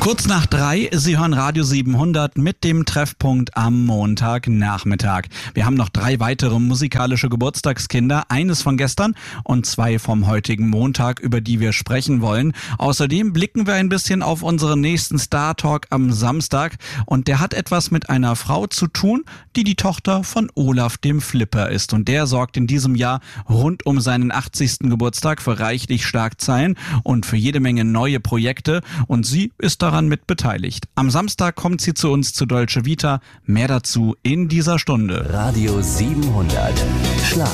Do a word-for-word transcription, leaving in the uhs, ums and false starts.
Kurz nach drei, Sie hören Radio siebenhundert mit dem Treffpunkt am Montagnachmittag. Wir haben noch drei weitere musikalische Geburtstagskinder, eines von gestern und zwei vom heutigen Montag, über die wir sprechen wollen. Außerdem blicken wir ein bisschen auf unseren nächsten Star Talk am Samstag und der hat etwas mit einer Frau zu tun, die die Tochter von Olaf dem Flipper ist. Und der sorgt in diesem Jahr rund um seinen achtzigsten Geburtstag für reichlich Schlagzeilen und für jede Menge neue Projekte und sie ist daran mit beteiligt. Am Samstag kommt sie zu uns zu Dolce Vita. Mehr dazu in dieser Stunde. Radio siebenhundert. Schlag